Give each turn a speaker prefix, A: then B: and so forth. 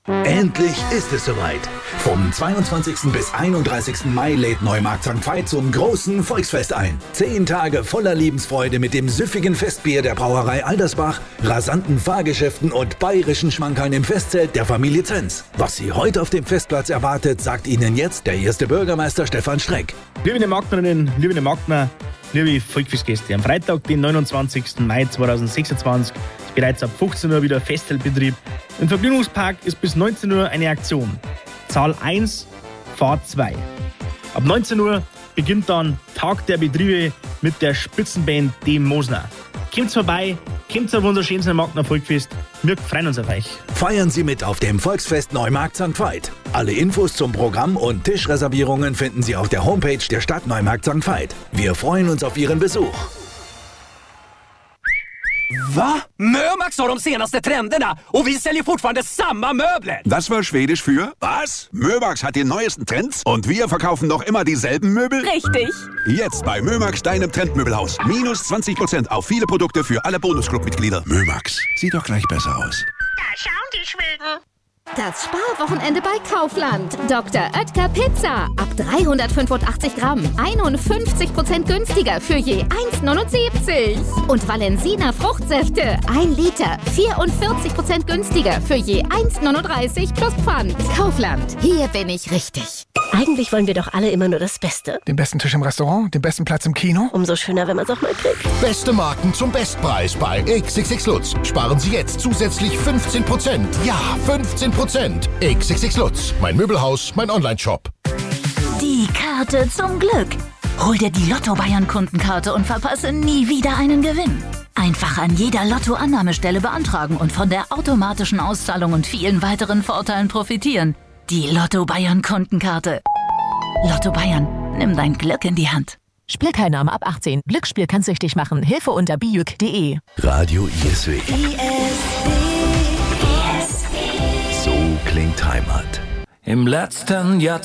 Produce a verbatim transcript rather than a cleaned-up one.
A: Endlich ist es soweit. Vom zweiundzwanzigsten bis einunddreißigsten Mai lädt Neumarkt Sankt Veit zum großen Volksfest ein. Zehn Tage voller Lebensfreude mit dem süffigen Festbier der Brauerei Aldersbach, rasanten Fahrgeschäften und bayerischen Schmankerln im Festzelt der Familie Zenz. Was Sie heute auf dem Festplatz erwartet, sagt Ihnen jetzt der erste Bürgermeister Stefan Streck.
B: Liebe Marktnerinnen, liebe Marktner, liebe Volksfestgäste, am Freitag, den neunundzwanzigsten Mai zweitausendsechsundzwanzig, ist bereits ab fünfzehn Uhr wieder Festzeltbetrieb. Im Vergnügungspark ist bis neunzehn Uhr eine Aktion. Zahl eins, Fahrt zwei. Ab neunzehn Uhr beginnt dann Tag der Betriebe mit der Spitzenband D. Mosner. Kommt vorbei, kommt auf unser schönes Marktner Volksfest. Wir freuen uns auf euch.
A: Feiern Sie mit auf dem Volksfest Neumarkt Sankt Veit. Alle Infos zum Programm und Tischreservierungen finden Sie auf der Homepage der Stadt Neumarkt Sankt Veit. Wir freuen uns auf Ihren Besuch.
C: Va? Mömax har de senaste trenderna och vi säljer fortfarande samma möbler.
D: Das war Schwedisch für was? Mömax hat die neuesten Trends und wir verkaufen noch immer dieselben Möbel?
E: Richtig.
D: Jetzt bei Mömax, deinem Trendmöbelhaus. Minus zwanzig Prozent auf viele Produkte für alle Bonusclub-Mitglieder. Mömax, sieht doch gleich besser aus.
E: Da schauen die Schweden.
F: Das Sparwochenende bei Kaufland. Doktor Oetker Pizza. Ab dreihundertfünfundachtzig Gramm. einundfünfzig Prozent günstiger für je eins neunundsiebzig. Und Valensina Fruchtsäfte. ein Liter. vierundvierzig Prozent günstiger für je eins neununddreißig plus Pfand. Kaufland. Hier bin ich richtig.
G: Eigentlich wollen wir doch alle immer nur das Beste.
H: Den besten Tisch im Restaurant, den besten Platz im Kino.
G: Umso schöner, wenn man es auch mal kriegt.
I: Beste Marken zum Bestpreis bei X X X Lutz. Sparen Sie jetzt zusätzlich fünfzehn Prozent. Ja, fünfzehn Prozent. X X X Lutz. Mein Möbelhaus, mein Online-Shop.
J: Die Karte zum Glück. Hol dir die Lotto Bayern Kundenkarte und verpasse nie wieder einen Gewinn. Einfach an jeder Lotto-Annahmestelle beantragen und von der automatischen Auszahlung und vielen weiteren Vorteilen profitieren. Die Lotto Bayern Kundenkarte. Lotto Bayern, nimm dein Glück in die Hand.
K: Spielteilnahme ab achtzehn. Glücksspiel kann süchtig machen. Hilfe unter bijuk punkt de.
A: Radio I S W.
L: I S W.
A: So klingt Heimat.
M: Im letzten Jahr